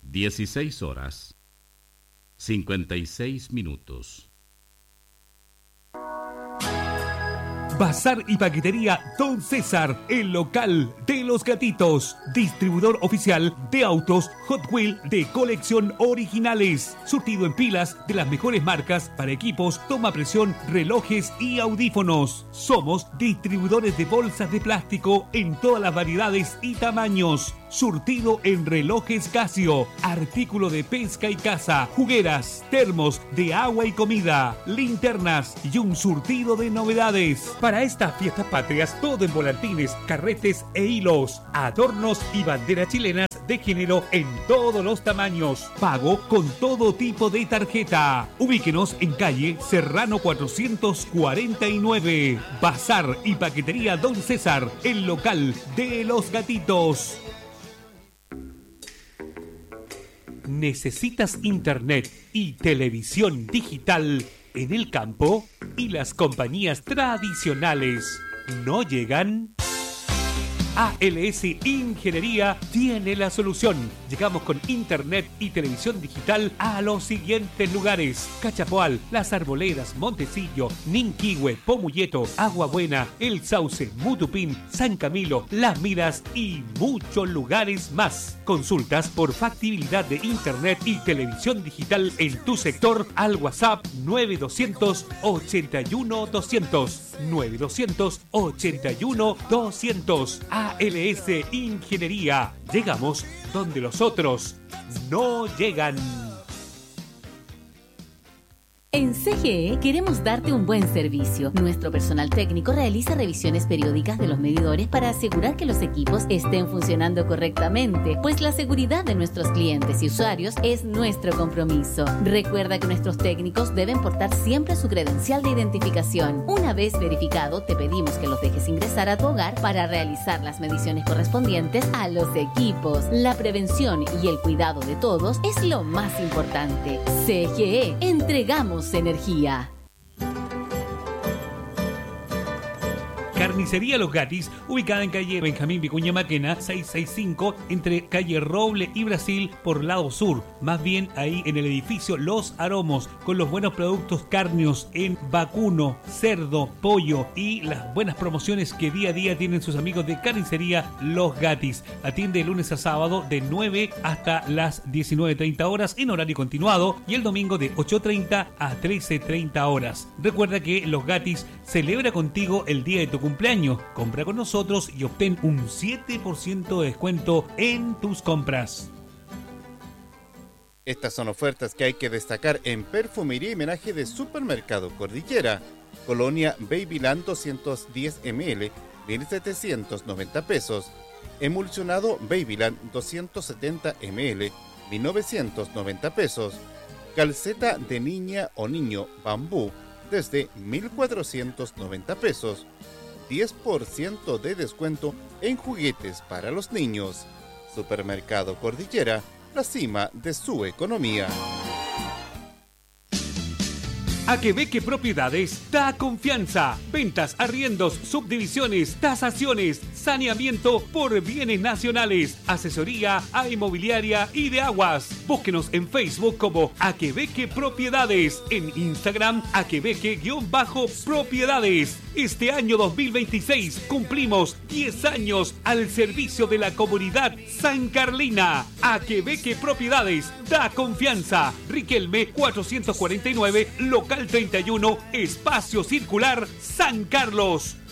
16 horas, 56 minutos. Bazar y Paquetería Don César, el local de los gatitos. Distribuidor oficial de autos Hot Wheel de colección originales. Surtido en pilas de las mejores marcas para equipos, toma presión, relojes y audífonos. Somos distribuidores de bolsas de plástico en todas las variedades y tamaños. Surtido en relojes Casio, artículo de pesca y caza, jugueras, termos de agua y comida, linternas y un surtido de novedades. Para estas fiestas patrias, todo en volantines, carretes e hilos, adornos y banderas chilenas de género en todos los tamaños. Pago con todo tipo de tarjeta. Ubíquenos en calle Serrano 449. Bazar y Paquetería Don César, el local de los gatitos. ¿Necesitas internet y televisión digital en el campo y las compañías tradicionales no llegan? ALS Ingeniería tiene la solución. Llegamos con internet y televisión digital a los siguientes lugares: Cachapoal, Las Arboledas, Montecillo, Ninquihue, Pomulleto, Agua Buena, El Sauce, Mutupín, San Camilo, Las Miras y muchos lugares más. Consultas por factibilidad de internet y televisión digital en tu sector al WhatsApp 9200 81 200 9200 81 200. ALS Ingeniería. Llegamos donde los otros no llegan. En CGE queremos darte un buen servicio. Nuestro personal técnico realiza revisiones periódicas de los medidores para asegurar que los equipos estén funcionando correctamente, pues la seguridad de nuestros clientes y usuarios es nuestro compromiso. Recuerda que nuestros técnicos deben portar siempre su credencial de identificación. Una vez verificado, te pedimos que los dejes ingresar a tu hogar para realizar las mediciones correspondientes a los equipos. La prevención y el cuidado de todos es lo más importante. CGE, entregamos energía. Carnicería Los Gatis, ubicada en calle Benjamín Vicuña Maquena, 665, entre calle Roble y Brasil por lado sur. Más bien ahí en el edificio Los Aromos, con los buenos productos cárneos en vacuno, cerdo, pollo y las buenas promociones que día a día tienen sus amigos de Carnicería Los Gatis. Atiende de lunes a sábado de 9 hasta las 19:30 horas en horario continuado y el domingo de 8:30 a 13:30 horas. Recuerda que Los Gatis celebra contigo el día de tu cumpleaños. Compra con nosotros y obtén un 7% de descuento en tus compras. Estas son ofertas que hay que destacar en Perfumería y Menaje de Supermercado Cordillera. Colonia Babyland 210 ml, 1.790 pesos. Emulsionado Babyland 270 ml, 1.990 pesos. Calceta de niña o niño bambú desde 1.490 pesos. 10% de descuento en juguetes para los niños. Supermercado Cordillera, la cima de su economía. Aquebeque Propiedades da confianza. Ventas, arriendos, subdivisiones, tasaciones, saneamiento por bienes nacionales, asesoría a inmobiliaria y de aguas. Búsquenos en Facebook como Aquebeque Propiedades, en Instagram Aquebeque-Propiedades. Este año 2026 cumplimos 10 años al servicio de la comunidad San Carlina. Aquebeque Propiedades da confianza. Riquelme 449, local 31, espacio circular San Carlos.